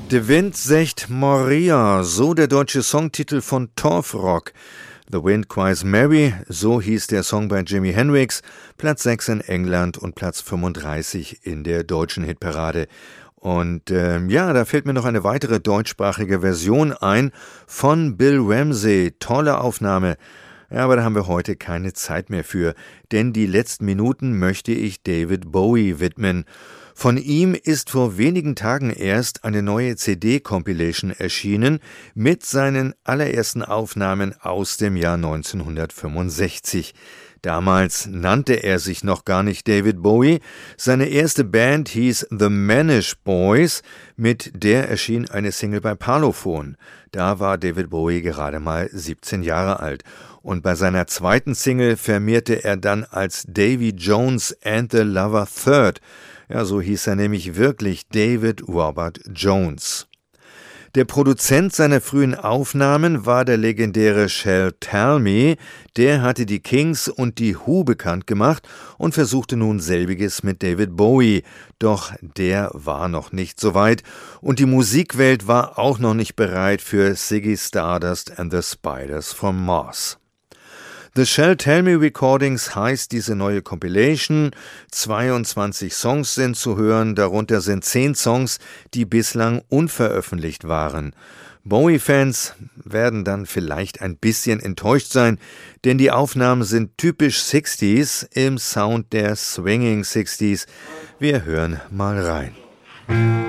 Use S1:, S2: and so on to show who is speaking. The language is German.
S1: De Wind secht Moria, so der deutsche Songtitel von Torfrock. The Wind Cries Mary, so hieß der Song bei Jimi Hendrix, Platz 6 in England und Platz 35 in der deutschen Hitparade. Und da fällt mir noch eine weitere deutschsprachige Version ein von Bill Ramsey. Tolle Aufnahme. Ja, aber da haben wir heute keine Zeit mehr für, denn die letzten Minuten möchte ich David Bowie widmen. Von ihm ist vor wenigen Tagen erst eine neue CD-Compilation erschienen mit seinen allerersten Aufnahmen aus dem Jahr 1965. Damals nannte er sich noch gar nicht David Bowie. Seine erste Band hieß The Manish Boys, mit der erschien eine Single bei Parlophone. Da war David Bowie gerade mal 17 Jahre alt. Und bei seiner zweiten Single firmierte er dann als Davy Jones and the Lover Third. Ja, so hieß er nämlich wirklich, David Robert Jones. Der Produzent seiner frühen Aufnahmen war der legendäre Shel Talmy. Der hatte die Kings und die Who bekannt gemacht und versuchte nun selbiges mit David Bowie. Doch der war noch nicht so weit und die Musikwelt war auch noch nicht bereit für Ziggy Stardust and the Spiders from Mars. The Shel Talmy Recordings heißt diese neue Compilation. 22 Songs sind zu hören, darunter sind 10 Songs, die bislang unveröffentlicht waren. Bowie-Fans werden dann vielleicht ein bisschen enttäuscht sein, denn die Aufnahmen sind typisch 60s im Sound der Swinging 60s. Wir hören mal rein.